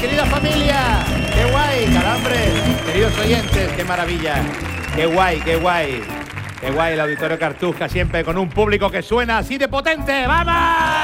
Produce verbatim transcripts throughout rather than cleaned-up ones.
querida familia. ¡Qué guay, calambre! Queridos oyentes, qué maravilla. ¡Qué guay, qué guay! ¡Qué guay el Auditorio Cartuja, siempre con un público que suena así de potente! ¡Vamos!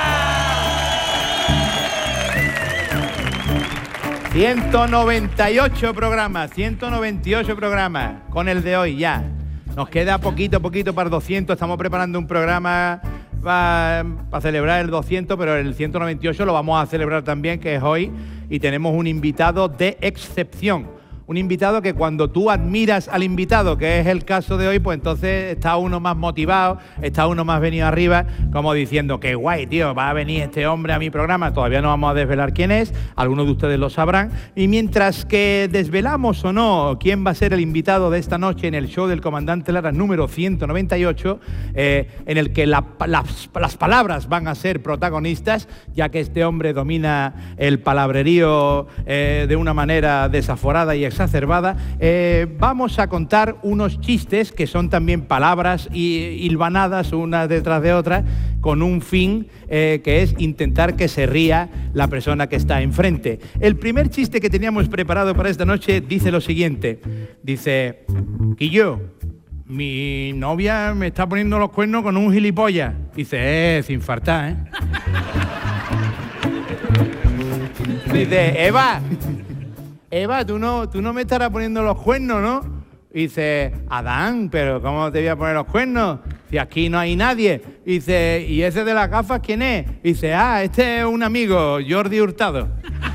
ciento noventa y ocho programas, ciento noventa y ocho programas, con el de hoy ya. Nos queda poquito, poquito para el doscientos, estamos preparando un programa para, para celebrar el doscientos, pero el ciento noventa y ocho lo vamos a celebrar también, que es hoy, y tenemos un invitado de excepción. Un invitado que cuando tú admiras al invitado, que es el caso de hoy, pues entonces está uno más motivado, está uno más venido arriba, como diciendo, qué guay, tío, va a venir este hombre a mi programa. Todavía no vamos a desvelar quién es, algunos de ustedes lo sabrán. Y mientras que desvelamos o no quién va a ser el invitado de esta noche en el show del Comandante Lara número ciento noventa y ocho, eh, en el que la, las, las palabras van a ser protagonistas, ya que este hombre domina el palabrerío eh, de una manera desaforada y exacerbada, eh, vamos a contar unos chistes que son también palabras y hilvanadas unas detrás de otras, con un fin eh, que es intentar que se ría la persona que está enfrente. El primer chiste que teníamos preparado para esta noche dice lo siguiente. Dice, Quillo, mi novia me está poniendo los cuernos con un gilipollas. Dice, eh, sin faltar, ¿eh? Dice, Eva, Eva, tú no, tú no me estarás poniendo los cuernos, ¿no? Dice, Adán, pero ¿cómo te voy a poner los cuernos? Si aquí no hay nadie. Dice, ¿y ese de las gafas quién es? Dice, ah, este es un amigo, Jordi Hurtado.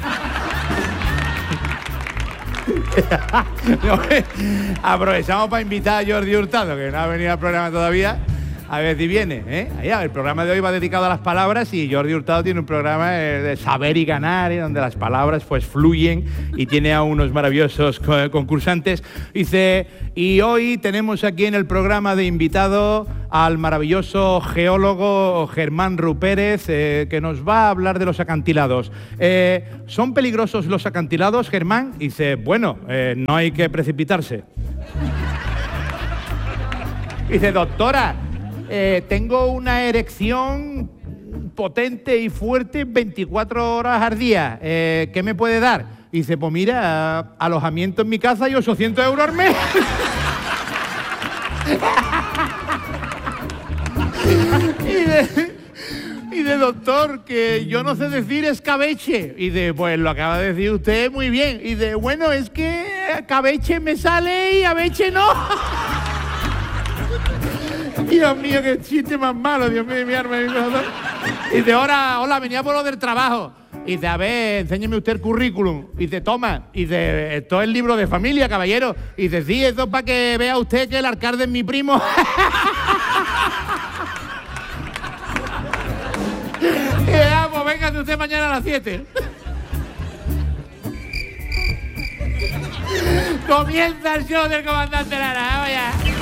Aprovechamos para invitar a Jordi Hurtado, que no ha venido al programa todavía. A ver si viene, ¿eh? Allá, el programa de hoy va dedicado a las palabras y Jordi Hurtado tiene un programa de saber y ganar, ¿eh? Donde las palabras pues fluyen y tiene a unos maravillosos concursantes. Dice, y hoy tenemos aquí en el programa de invitado al maravilloso geólogo Germán Rupérez, eh, que nos va a hablar de los acantilados. Eh, ¿Son peligrosos los acantilados, Germán? Dice, bueno, eh, no hay que precipitarse. Dice, doctora, Eh, tengo una erección potente y fuerte veinticuatro horas al día. Eh, ¿Qué me puede dar? Y dice, pues mira, alojamiento en mi casa y ochocientos euros al mes. y, de, y de doctor, que yo no sé decir escabeche. Y de, pues lo acaba de decir usted muy bien. Y de, bueno, es que cabeche me sale y abeche no. Dios mío, qué chiste más malo, Dios mío, mi arma, mi corazón. Y dice, hola, hola, venía por lo del trabajo. Y dice, a ver, enséñeme usted el currículum. Y dice, toma. Y dice, esto es el libro de familia, caballero. Y dice, sí, esto es para que vea usted que el alcalde es mi primo. Y dice, ah, pues véngase usted mañana a las siete. Comienza el show del Comandante Lara, vamos ya.